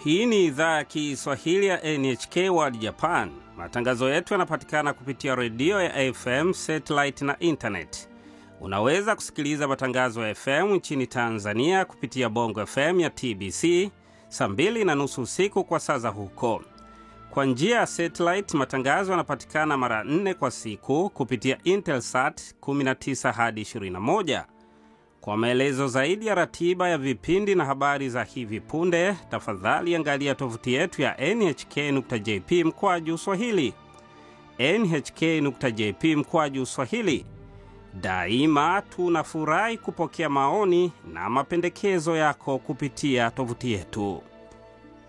Hii ni idhaa ya Kiswahili ya NHK World Japan. Matangazo yetu yanapatikana kupitia redio ya FM, satellite na internet. Unaweza kusikiliza matangazo ya FM nchini Tanzania kupitia Bongo FM ya TBC saa 2:30 usiku kwa saa za huko. Kwa njia ya satellite, matangazo yanapatikana mara 4 kwa siku kupitia Intelsat 19 hadi 21. Kwa maelezo zaidi ya ratiba ya vipindi na habari za hivi punde, tafadhali angalia tovuti yetu ya nhk.jp/swahili. nhk.jp/swahili. Daima tunafurahi kupokea maoni na mapendekezo yako kupitia tovuti yetu.